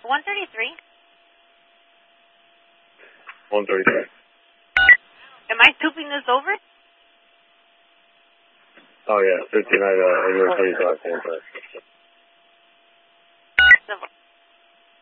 133. 133. Am I tooping this over? Oh, yeah, 59, 35, 45.